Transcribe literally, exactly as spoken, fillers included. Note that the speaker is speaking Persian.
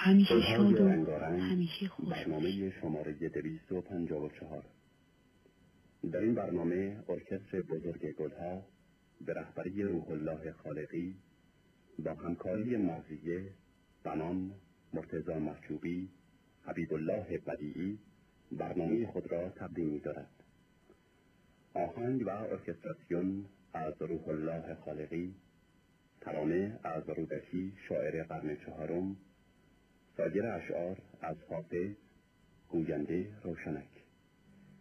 همیشه شاد و همیشه خوش برنامه شماره دویست و پنجاه و چهار. در این برنامه ارکستر بزرگ گلها به رهبری روح الله خالقی با همکاری مرضیه، بنان، مرتضی محجوبی، حبیب الله بدیعی برنامه خود را تقدیم می‌دارد. آهنگ و ارکستراسیون از روح الله خالقی، ترانه از رودکی شاعر قرن چهارم، سایر اشعار از حافظ، گوینده روشنک.